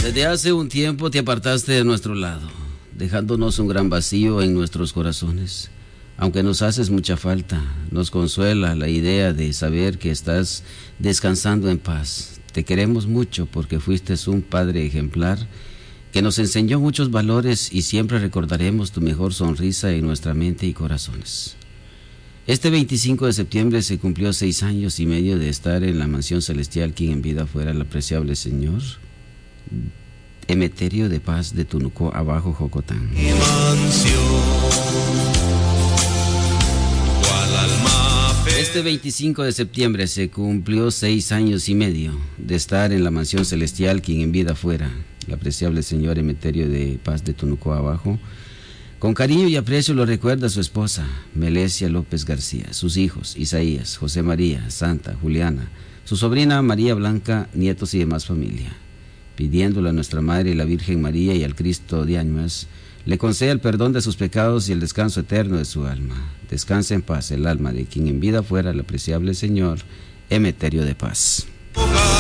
Desde hace un tiempo te apartaste de nuestro lado, dejándonos un gran vacío en nuestros corazones. Aunque nos haces mucha falta, nos consuela la idea de saber que estás descansando en paz. Te queremos mucho porque fuiste un padre ejemplar que nos enseñó muchos valores y siempre recordaremos tu mejor sonrisa en nuestra mente y corazones. Este 25 de septiembre se cumplió 6 años y medio de estar en la mansión celestial, quien en vida fuera el apreciable Señor Emeterio de Paz de Tunucó Abajo, Jocotán. Este 25 de septiembre se cumplió 6 años y medio de estar en la mansión celestial, quien en vida fuera el apreciable Señor Emeterio de Paz de Tunucó Abajo. Con cariño y aprecio lo recuerda su esposa, Melesia López García, sus hijos, Isaías, José María, Santa, Juliana, su sobrina María Blanca, nietos y demás familia, pidiéndole a nuestra Madre la Virgen María y al Cristo de Ánimas, le conceda el perdón de sus pecados y el descanso eterno de su alma. Descanse en paz el alma de quien en vida fuera el apreciable Señor Emeterio de Paz.